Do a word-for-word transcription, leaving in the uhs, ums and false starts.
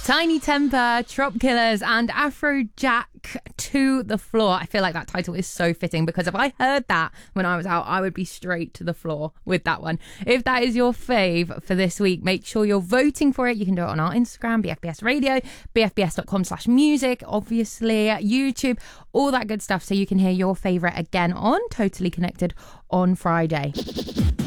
Tiny Temper, Trop Killers and Afrojack to the Floor. I feel like that title is so fitting because if I heard that when I was out, I would be straight to the floor with that one. If that is your fave for this week, make sure you're voting for it. You can do it on our Instagram, B F B S Radio, b f b s dot com slash music, obviously, YouTube, all that good stuff so you can hear your favourite again on Totally Connected on Friday.